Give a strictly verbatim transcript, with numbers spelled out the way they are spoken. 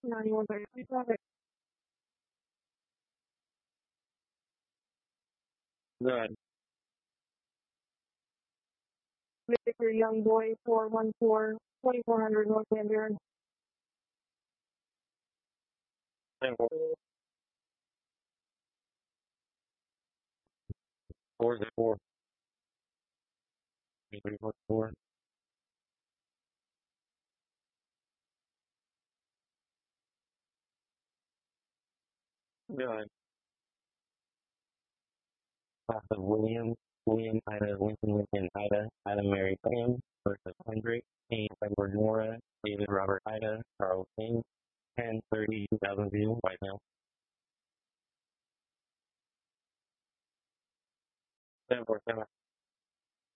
ninety-one thirty-three traffic. Good. Victor Young Boy four one four, twenty-four hundred North Van Buren. ten four. four zero four. three four four. Good. Class of William, William, Ida, Lincoln, Lincoln, Ida, Ida, Mary, Sam, versus Hendrick, Kane, Edward, Nora, David, Robert, Ida, Charles, King, ten thirty, two thousand view, White now. ten four seven.